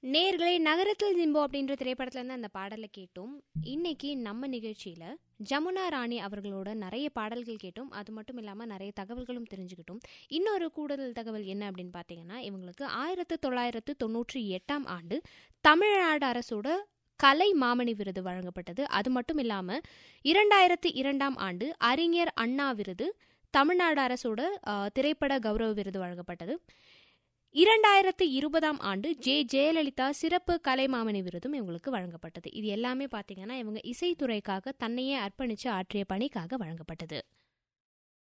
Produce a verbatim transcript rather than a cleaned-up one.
நேர்களை நகரத்தில் ஜிம்போ அப்படின்ற திரைப்படத்துல இருந்து அந்த பாடலை கேட்டோம். இன்னைக்கு நம்ம நிகழ்ச்சியில ஜமுனா ராணி அவர்களோட நிறைய பாடல்கள் கேட்டோம். அது மட்டும் இல்லாமல் நிறைய தகவல்களும் தெரிஞ்சுக்கிட்டோம். இன்னொரு கூடுதல் தகவல் என்ன அப்படின்னு பார்த்தீங்கன்னா, இவங்களுக்கு ஆயிரத்து தொள்ளாயிரத்து தொண்ணூற்றி எட்டாம் ஆண்டு தமிழ்நாடு அரசோட கலை மாமணி விருது வழங்கப்பட்டது. அது மட்டும் இல்லாமல் இரண்டாயிரத்தி இரண்டாம் ஆண்டு அறிஞர் அண்ணா விருது, தமிழ்நாடு அரசோட அஹ், திரைப்பட கௌரவ விருது வழங்கப்பட்டது. இரண்டாயிரத்து இருபதாம் ஆண்டு ஜே ஜெயலலிதா சிறப்பு கலைமாமணி விருதும் இவங்களுக்கு வழங்கப்பட்டது. இது எல்லாமே பார்த்தீங்கன்னா இவங்க இசைத்துறைக்காக தன்னையே அர்ப்பணித்து ஆற்றிய பணிக்காக வழங்கப்பட்டது.